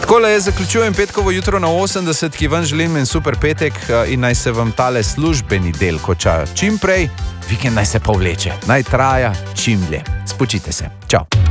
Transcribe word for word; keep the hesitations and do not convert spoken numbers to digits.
Takole jaz zaključujem petkovo jutro na osemdeset, ki vam želim en super petek in naj se vam tale službeni del konča čim prej, vikend naj se povleče, naj traja čim dlje. Spočite se. Čau.